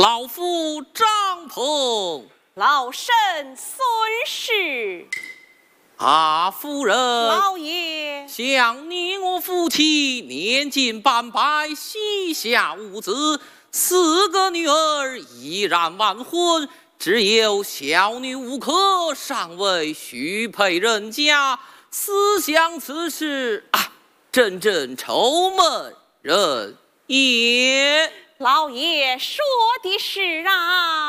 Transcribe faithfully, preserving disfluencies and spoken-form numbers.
老夫张鹏， 老身孙氏。 啊，夫人， 老爷， 想你我夫妻年近半百，膝下无子，四个女儿依然晚婚，只有小女无可，尚未许配人家。思想此事啊，真正愁闷人也。 老爷说的是啊。